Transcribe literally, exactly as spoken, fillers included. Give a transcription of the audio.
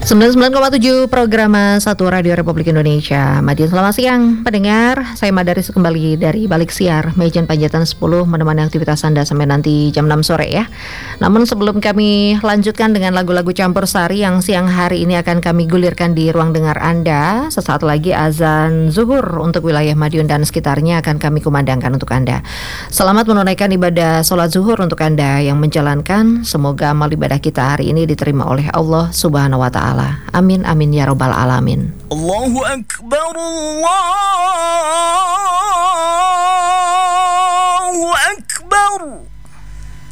sembilan puluh sembilan koma tujuh program satu Radio Republik Indonesia. Madiun, selamat siang pendengar. Saya Madaris kembali dari Balik Siar Mejen Panjatan sepuluh menemani aktivitas Anda sampai nanti jam enam sore ya. Namun sebelum kami lanjutkan dengan lagu-lagu campur sari yang siang hari ini akan kami gulirkan di ruang dengar Anda, sesaat lagi azan zuhur untuk wilayah Madiun dan sekitarnya akan kami kumandangkan untuk Anda. Selamat menunaikan ibadah sholat zuhur untuk Anda yang menjalankan. Semoga amal ibadah kita hari ini diterima oleh Allah Subhanahu wa Ta'ala. Amin amin ya robbal alamin. Allahu Akbar, Allah